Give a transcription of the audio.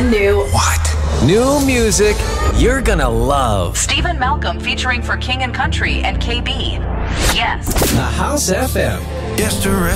brand new. What? New music you're gonna love. Stephen Malcolm featuring for King and Country and KB. Yes. The House FM. Yes,